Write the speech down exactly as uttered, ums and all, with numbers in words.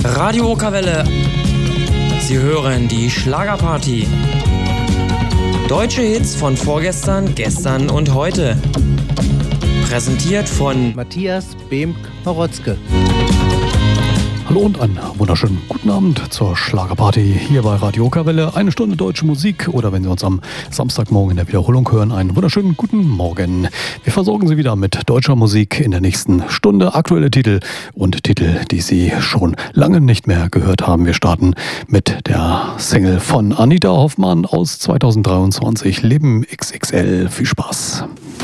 Radio Okerwelle. Sie hören die Schlagerparty. Deutsche Hits von vorgestern, gestern und heute. Präsentiert von Matthias Bemk-Horotzke. Hallo und einen wunderschönen guten Abend zur Schlagerparty hier bei Radio Okerwelle. Eine Stunde deutsche Musik oder wenn Sie uns am Samstagmorgen in der Wiederholung hören, einen wunderschönen guten Morgen. Wir versorgen Sie wieder mit deutscher Musik in der nächsten Stunde. Aktuelle Titel und Titel, die Sie schon lange nicht mehr gehört haben. Wir starten mit der Single von Anita Hoffmann aus zweitausenddreiundzwanzig, Leben X X L. Viel Spaß.